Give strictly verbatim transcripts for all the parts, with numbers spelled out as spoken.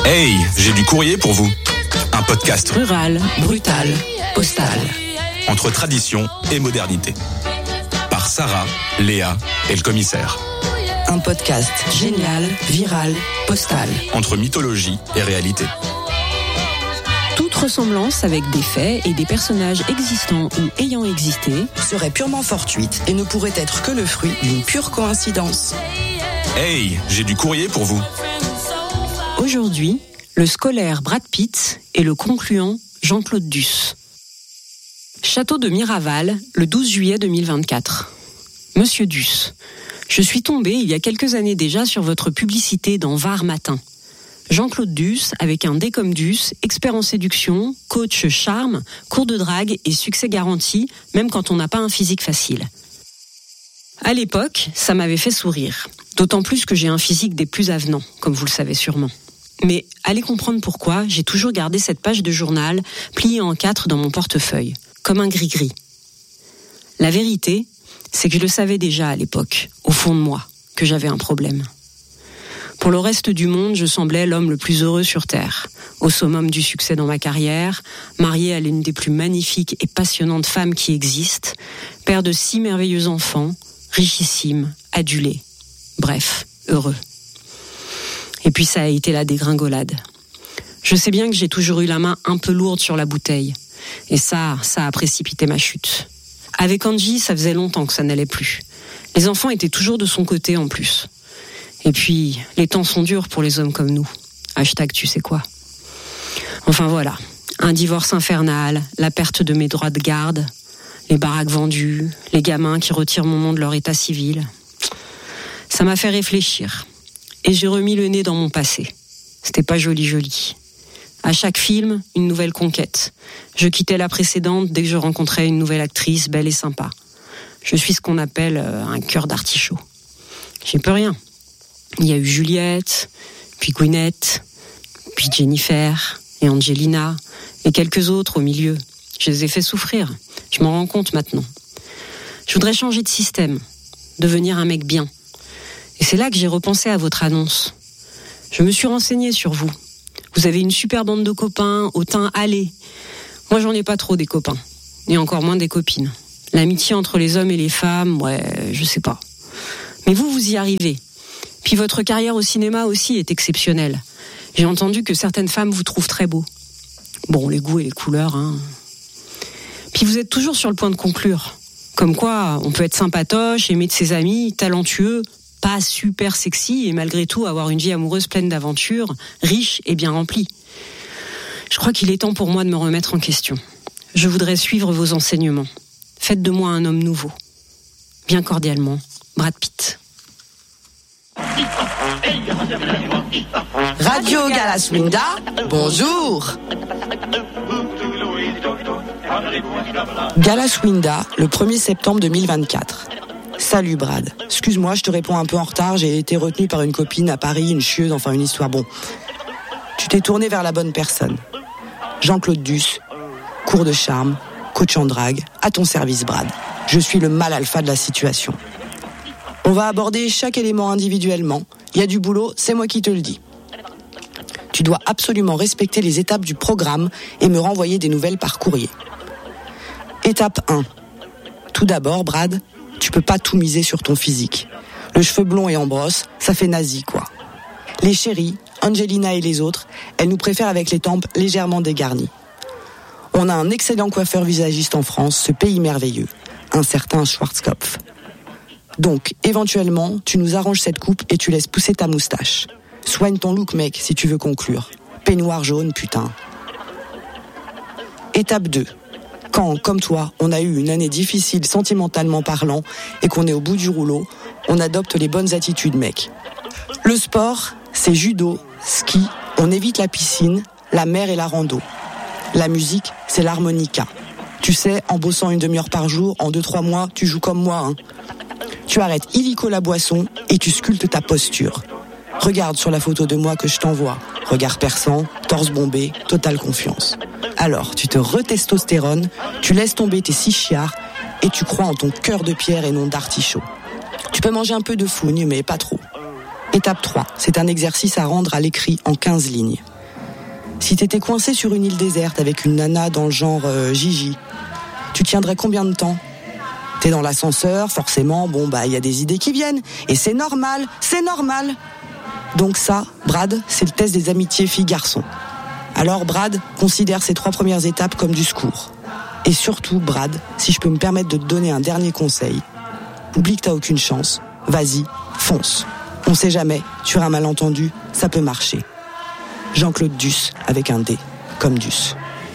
Hey, j'ai du courrier pour vous. Un podcast rural, brutal, postal. Entre tradition et modernité. Par Sarah, Léa et le commissaire. Un podcast génial, viral, postal. Entre mythologie et réalité. Toute ressemblance avec des faits et des personnages existants ou ayant existé serait purement fortuite et ne pourrait être que le fruit d'une pure coïncidence. Hey, j'ai du courrier pour vous. Aujourd'hui, le scolaire Brad Pitt et le concluant Jean-Claude Duss. Château de Miraval, le douze juillet deux mille vingt-quatre. Monsieur Duss, je suis tombé il y a quelques années déjà sur votre publicité dans Var Matin. Jean-Claude Duss, avec un D comme Duss, expert en séduction, coach charme, cours de drague et succès garanti, même quand on n'a pas un physique facile. À l'époque, ça m'avait fait sourire. D'autant plus que j'ai un physique des plus avenants, comme vous le savez sûrement. Mais allez comprendre pourquoi j'ai toujours gardé cette page de journal pliée en quatre dans mon portefeuille, comme un gris-gris. La vérité, c'est que je le savais déjà à l'époque, au fond de moi, que j'avais un problème. Pour le reste du monde, je semblais l'homme le plus heureux sur Terre, au summum du succès dans ma carrière, marié à l'une des plus magnifiques et passionnantes femmes qui existent, père de six merveilleux enfants, richissime, adulé, bref, heureux. Et puis ça a été la dégringolade. Je sais bien que j'ai toujours eu la main un peu lourde sur la bouteille. Et ça, ça a précipité ma chute. Avec Angie, ça faisait longtemps que ça n'allait plus. Les enfants étaient toujours de son côté en plus. Et puis, les temps sont durs pour les hommes comme nous. Hashtag tu sais quoi. Enfin voilà, un divorce infernal, la perte de mes droits de garde, les baraques vendues, les gamins qui retirent mon nom de leur état civil. Ça m'a fait réfléchir. Et j'ai remis le nez dans mon passé. C'était pas joli joli. À chaque film, une nouvelle conquête. Je quittais la précédente dès que je rencontrais une nouvelle actrice belle et sympa. Je suis ce qu'on appelle un cœur d'artichaut. J'y peux rien. Il y a eu Juliette, puis Gwyneth, puis Jennifer, et Angelina, et quelques autres au milieu. Je les ai fait souffrir. Je m'en rends compte maintenant. Je voudrais changer de système, devenir un mec bien. Et c'est là que j'ai repensé à votre annonce. Je me suis renseignée sur vous. Vous avez une super bande de copains, au teint allé. Moi, j'en ai pas trop des copains. Et encore moins des copines. L'amitié entre les hommes et les femmes, ouais, je sais pas. Mais vous, vous y arrivez. Puis votre carrière au cinéma aussi est exceptionnelle. J'ai entendu que certaines femmes vous trouvent très beau. Bon, les goûts et les couleurs, hein. Puis vous êtes toujours sur le point de conclure. Comme quoi, on peut être sympatoche, aimer de ses amis, talentueux, pas super sexy et malgré tout avoir une vie amoureuse pleine d'aventures, riche et bien remplie. Je crois qu'il est temps pour moi de me remettre en question. Je voudrais suivre vos enseignements. Faites de moi un homme nouveau. Bien cordialement, Brad Pitt. Radio Galaswinda, bonjour. Galaswinda, le premier septembre deux mille vingt-quatre. Salut Brad, excuse-moi, je te réponds un peu en retard, j'ai été retenu par une copine à Paris, une chieuse, enfin une histoire, bon. Tu t'es tourné vers la bonne personne. Jean-Claude Duss, cours de charme, coach en drague, à ton service Brad. Je suis le mal alpha de la situation. On va aborder chaque élément individuellement. Il y a du boulot, c'est moi qui te le dis. Tu dois absolument respecter les étapes du programme et me renvoyer des nouvelles par courrier. Étape un. Tout d'abord, Brad, tu peux pas tout miser sur ton physique. Le cheveu blond et en brosse, ça fait nazi, quoi. Les chéris, Angelina et les autres, elles nous préfèrent avec les tempes légèrement dégarnies. On a un excellent coiffeur visagiste en France, ce pays merveilleux, un certain Schwarzkopf. Donc, éventuellement, tu nous arranges cette coupe et tu laisses pousser ta moustache. Soigne ton look, mec, si tu veux conclure. Peignoir jaune, putain. Étape deux. Quand, comme toi, on a eu une année difficile sentimentalement parlant et qu'on est au bout du rouleau, on adopte les bonnes attitudes, mec. Le sport, c'est judo, ski, on évite la piscine, la mer et la rando. La musique, c'est l'harmonica. Tu sais, en bossant une demi-heure par jour, en deux, trois mois, tu joues comme moi, hein. Tu arrêtes illico la boisson et tu sculptes ta posture. Regarde sur la photo de moi que je t'envoie. Regard perçant, torse bombé, totale confiance. Alors, tu te retestostérones, tu laisses tomber tes six chiards et tu crois en ton cœur de pierre et non d'artichaut. Tu peux manger un peu de fougne, mais pas trop. Étape trois, c'est un exercice à rendre à l'écrit en quinze lignes. Si t'étais coincé sur une île déserte avec une nana dans le genre euh, Gigi, tu tiendrais combien de temps ? T'es dans l'ascenseur, forcément, bon bah il y a des idées qui viennent. Et c'est normal, c'est normal. Donc ça, Brad, c'est le test des amitiés filles-garçons. Alors Brad, considère ces trois premières étapes comme du secours. Et surtout, Brad, si je peux me permettre de te donner un dernier conseil, oublie que t'as aucune chance, vas-y, fonce. On sait jamais, sur un malentendu, ça peut marcher. Jean-Claude Duss, avec un D, comme Duss.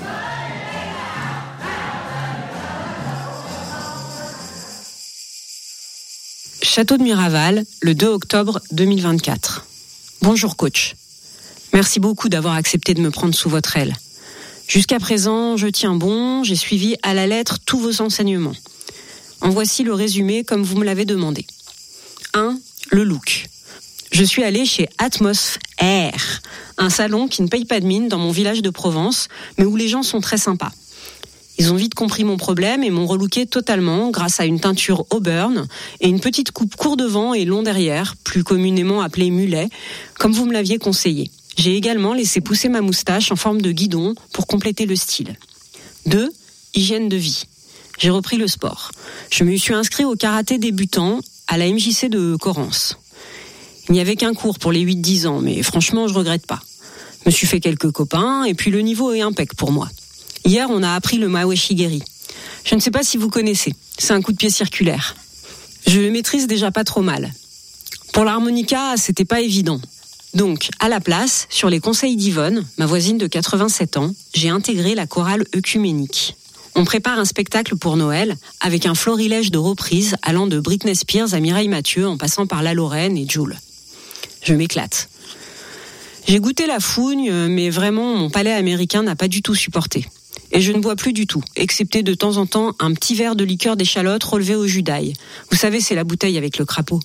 Château de Miraval, le deux octobre deux mille vingt-quatre. Bonjour coach. Merci beaucoup d'avoir accepté de me prendre sous votre aile. Jusqu'à présent, je tiens bon, j'ai suivi à la lettre tous vos enseignements. En voici le résumé comme vous me l'avez demandé. un. Le look. Je suis allée chez Atmos Air, un salon qui ne paye pas de mine dans mon village de Provence, mais où les gens sont très sympas. Ils ont vite compris mon problème et m'ont relooké totalement grâce à une teinture Auburn et une petite coupe court devant et long derrière, plus communément appelée mulet, comme vous me l'aviez conseillé. J'ai également laissé pousser ma moustache en forme de guidon pour compléter le style. deux. Hygiène de vie. J'ai repris le sport. Je me suis inscrit au karaté débutant à la M J C de Corrence. Il n'y avait qu'un cours pour les huit dix ans, mais franchement, je regrette pas. Je me suis fait quelques copains et puis le niveau est impec pour moi. Hier, on a appris le Mawashigeri. Je ne sais pas si vous connaissez. C'est un coup de pied circulaire. Je le maîtrise déjà pas trop mal. Pour l'harmonica, c'était pas évident. Donc, à la place, sur les conseils d'Yvonne, ma voisine de quatre-vingt-sept ans, j'ai intégré la chorale œcuménique. On prépare un spectacle pour Noël avec un florilège de reprises allant de Britney Spears à Mireille Mathieu en passant par La Lorraine et Jul. Je m'éclate. J'ai goûté la fougne, mais vraiment, mon palais américain n'a pas du tout supporté. Et je ne bois plus du tout, excepté de temps en temps un petit verre de liqueur d'échalote relevé au jus d'ail. Vous savez, c'est la bouteille avec le crapaud.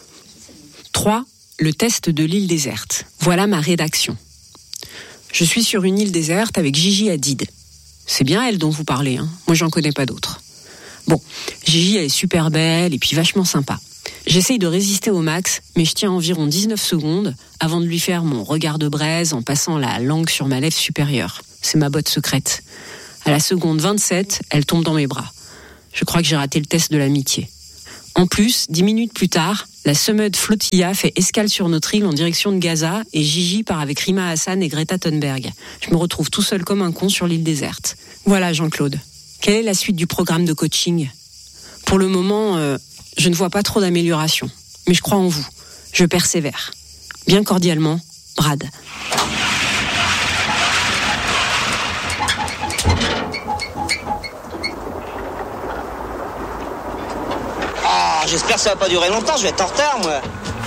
trois. Le test de l'île déserte. Voilà ma rédaction. Je suis sur une île déserte avec Gigi Hadid. C'est bien elle dont vous parlez, hein. Moi, j'en connais pas d'autres. Bon, Gigi, elle est super belle et puis vachement sympa. J'essaye de résister au max, mais je tiens environ dix-neuf secondes avant de lui faire mon regard de braise en passant la langue sur ma lèvre supérieure. C'est ma botte secrète. À la seconde vingt-sept, elle tombe dans mes bras. Je crois que j'ai raté le test de l'amitié. En plus, dix minutes plus tard, la Sumud Flotilla fait escale sur notre île en direction de Gaza et Gigi part avec Rima Hassan et Greta Thunberg. Je me retrouve tout seul comme un con sur l'île déserte. Voilà, Jean-Claude. Quelle est la suite du programme de coaching ? Pour le moment, euh, je ne vois pas trop d'amélioration. Mais je crois en vous. Je persévère. Bien cordialement, Brad. J'espère que ça va pas durer longtemps, je vais être en retard, moi.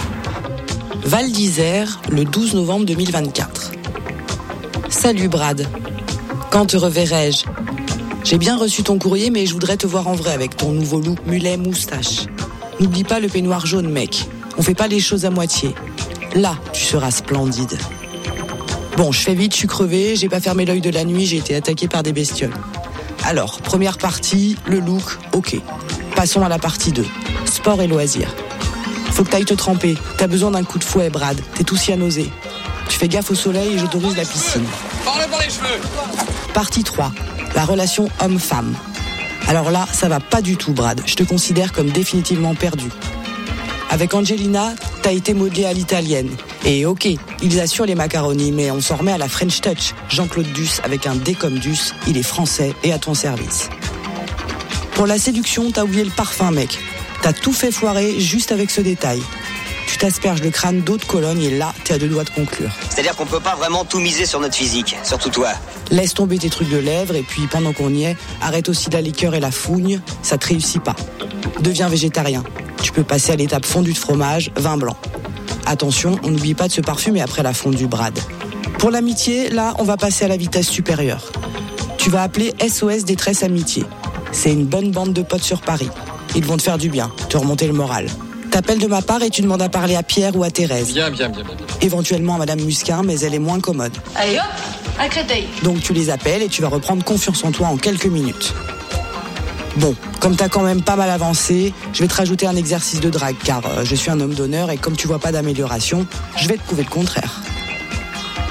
Val d'Isère, le douze novembre deux mille vingt-quatre. Salut Brad. Quand te reverrai-je ? J'ai bien reçu ton courrier, mais je voudrais te voir en vrai avec ton nouveau look mulet moustache. N'oublie pas le peignoir jaune, mec. On fait pas les choses à moitié. Là, tu seras splendide. Bon, je fais vite, je suis crevé, j'ai pas fermé l'œil de la nuit, j'ai été attaqué par des bestioles. Alors, première partie, le look, ok. Passons à la partie deux. Sport et loisirs. Faut que t'ailles te tremper. T'as besoin d'un coup de fouet, Brad. T'es tout cyanosé. Tu fais gaffe au soleil et j'autorise la piscine. Parle par les cheveux. Partie trois. La relation homme-femme. Alors là, ça va pas du tout, Brad. Je te considère comme définitivement perdu. Avec Angelina, t'as été modelé à l'italienne. Et ok, ils assurent les macaronis, mais on s'en remet à la French Touch. Jean-Claude Duss, avec un D comme Duss, il est français et à ton service. Pour la séduction, t'as oublié le parfum, mec. T'as tout fait foirer juste avec ce détail. Tu t'asperges le crâne d'eau de Cologne et là, t'es à deux doigts de conclure. C'est-à-dire qu'on peut pas vraiment tout miser sur notre physique, surtout toi. Laisse tomber tes trucs de lèvres et puis pendant qu'on y est, arrête aussi la liqueur et la fougne, ça te réussit pas. Deviens végétarien. Tu peux passer à l'étape fondue de fromage, vin blanc. Attention, on n'oublie pas de se parfumer après la fondue, Brad. Pour l'amitié, là, on va passer à la vitesse supérieure. Tu vas appeler S O S Détresse Amitié. C'est une bonne bande de potes sur Paris. Ils vont te faire du bien, te remonter le moral. T'appelles de ma part et tu demandes à parler à Pierre ou à Thérèse. Bien, bien, bien, bien. Éventuellement à Madame Musquin, mais elle est moins commode. Allez hop, à Créteil. Donc tu les appelles et tu vas reprendre confiance en toi en quelques minutes. Bon, comme t'as quand même pas mal avancé, je vais te rajouter un exercice de drague, car euh, je suis un homme d'honneur et comme tu vois pas d'amélioration, je vais te prouver le contraire.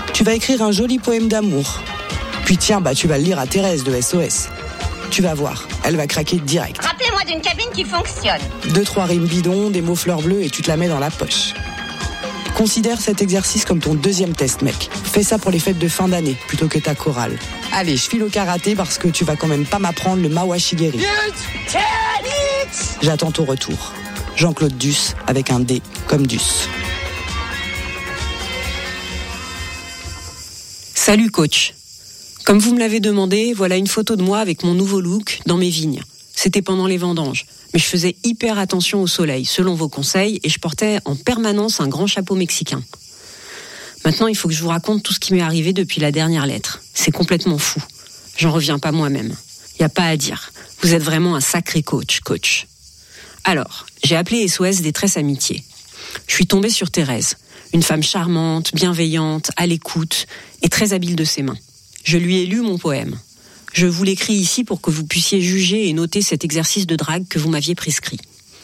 Tu vas écrire un joli poème d'amour. Puis tiens, bah tu vas le lire à Thérèse de S O S. Tu vas voir, elle va craquer direct. Rappelez-moi d'une cabine qui fonctionne. Deux, trois rimes bidons, des mots fleurs bleues et tu te la mets dans la poche. Considère cet exercice comme ton deuxième test, mec. Fais ça pour les fêtes de fin d'année, plutôt que ta chorale. Allez, je file au karaté parce que tu vas quand même pas m'apprendre le Mawashigeri. J'attends ton retour. Jean-Claude Duss, avec un D comme Duss. Salut coach. Comme vous me l'avez demandé, voilà une photo de moi avec mon nouveau look dans mes vignes. C'était pendant les vendanges. Mais je faisais hyper attention au soleil, selon vos conseils, et je portais en permanence un grand chapeau mexicain. Maintenant, il faut que je vous raconte tout ce qui m'est arrivé depuis la dernière lettre. C'est complètement fou. J'en reviens pas moi-même. Il n'y a pas à dire. Vous êtes vraiment un sacré coach, coach. Alors, j'ai appelé S O S Détresse Amitié. Je suis tombée sur Thérèse, une femme charmante, bienveillante, à l'écoute et très habile de ses mains. Je lui ai lu mon poème. Je vous l'écris ici pour que vous puissiez juger et noter cet exercice de drague que vous m'aviez prescrit.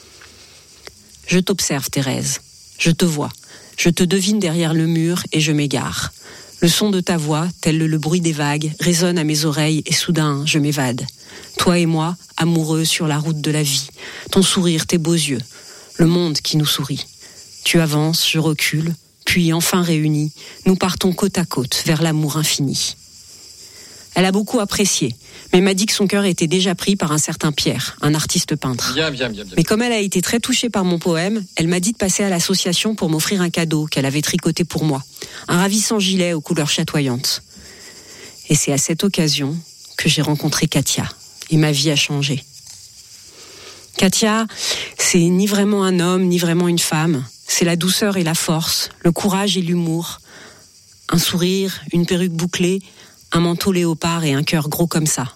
Je t'observe, Thérèse. Je te vois. Je te devine derrière le mur et je m'égare. Le son de ta voix, tel le bruit des vagues, résonne à mes oreilles et soudain, je m'évade. Toi et moi, amoureux sur la route de la vie. Ton sourire, tes beaux yeux. Le monde qui nous sourit. Tu avances, je recule, puis enfin réunis, nous partons côte à côte vers l'amour infini. Elle a beaucoup apprécié, mais m'a dit que son cœur était déjà pris par un certain Pierre, un artiste peintre. Bien, bien, bien, bien. Mais comme elle a été très touchée par mon poème, elle m'a dit de passer à l'association pour m'offrir un cadeau qu'elle avait tricoté pour moi. Un ravissant gilet aux couleurs chatoyantes. Et c'est à cette occasion que j'ai rencontré Katia. Et ma vie a changé. Katia, c'est ni vraiment un homme, ni vraiment une femme. C'est la douceur et la force, le courage et l'humour. Un sourire, une perruque bouclée, un manteau léopard et un cœur gros comme ça.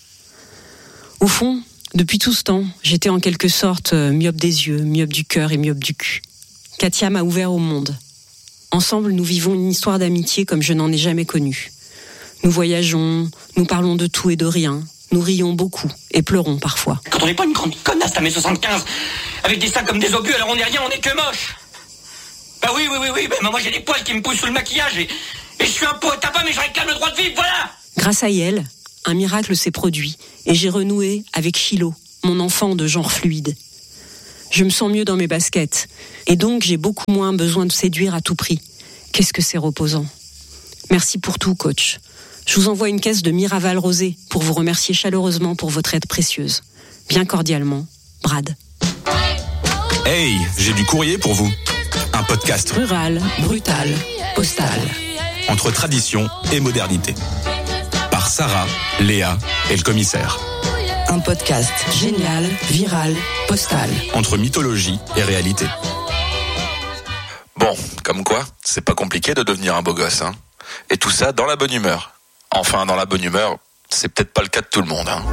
Au fond, depuis tout ce temps, j'étais en quelque sorte myope des yeux, myope du cœur et myope du cul. Katia m'a ouvert au monde. Ensemble, nous vivons une histoire d'amitié comme je n'en ai jamais connue. Nous voyageons, nous parlons de tout et de rien, nous rions beaucoup et pleurons parfois. Quand on n'est pas une grande connasse à mes soixante-quinze, avec des sacs comme des obus, alors on n'est rien, on n'est que moche. Bah oui, oui, oui, oui, bah moi j'ai des poils qui me poussent sous le maquillage et... Et je suis un poète à pas, mais je réclame le droit de vivre, voilà. Grâce à elle, un miracle s'est produit et j'ai renoué avec Chilo, mon enfant de genre fluide. Je me sens mieux dans mes baskets et donc j'ai beaucoup moins besoin de séduire à tout prix. Qu'est-ce que c'est reposant. Merci pour tout, coach. Je vous envoie une caisse de Miraval rosé pour vous remercier chaleureusement pour votre aide précieuse. Bien cordialement, Brad. Hey, j'ai du courrier pour vous. Un podcast rural, brutal, postal. Entre tradition et modernité. Par Sarah, Léa et le commissaire. Un podcast génial, viral, postal. Entre mythologie et réalité. Bon, comme quoi, c'est pas compliqué de devenir un beau gosse, hein. Et tout ça dans la bonne humeur. Enfin, dans la bonne humeur, c'est peut-être pas le cas de tout le monde, hein.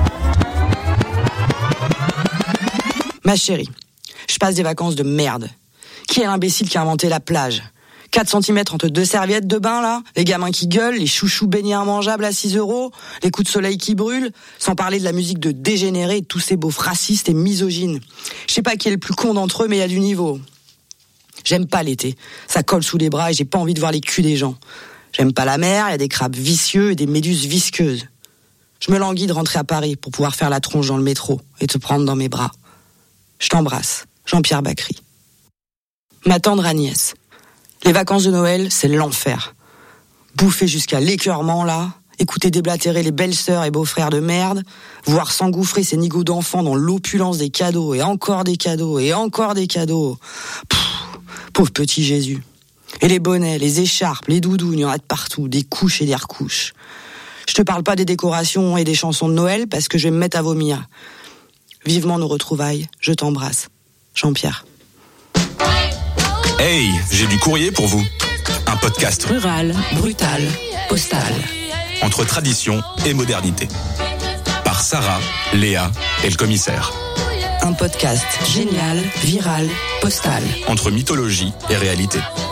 Ma chérie, je passe des vacances de merde. Qui est l'imbécile qui a inventé la plage ? quatre centimètres entre deux serviettes de bain, là, les gamins qui gueulent, les chouchous beignets immangeables à six euros, les coups de soleil qui brûlent, sans parler de la musique de dégénérés et de tous ces beaufs racistes et misogynes. Je sais pas qui est le plus con d'entre eux, mais il y a du niveau. J'aime pas l'été. Ça colle sous les bras et j'ai pas envie de voir les culs des gens. J'aime pas la mer, il y a des crabes vicieux et des méduses visqueuses. Je me languis de rentrer à Paris pour pouvoir faire la tronche dans le métro et te prendre dans mes bras. Je t'embrasse, Jean-Pierre Bacry. Ma tendre Agnès. Les vacances de Noël, c'est l'enfer. Bouffer jusqu'à l'écœurement, là, écouter déblatérer les belles-sœurs et beaux-frères de merde, voir s'engouffrer ces nigauds d'enfants dans l'opulence des cadeaux, et encore des cadeaux, et encore des cadeaux. Pff, pauvre petit Jésus. Et les bonnets, les écharpes, les doudous, il y en a de partout, des couches et des recouches. Je te parle pas des décorations et des chansons de Noël, parce que je vais me mettre à vomir. Vivement nos retrouvailles, je t'embrasse. Jean-Pierre. Hey, j'ai du courrier pour vous. Un podcast rural, brutal, postal. Entre tradition et modernité. Par Sarah, Léa et le commissaire. Un podcast génial, viral, postal. Entre mythologie et réalité.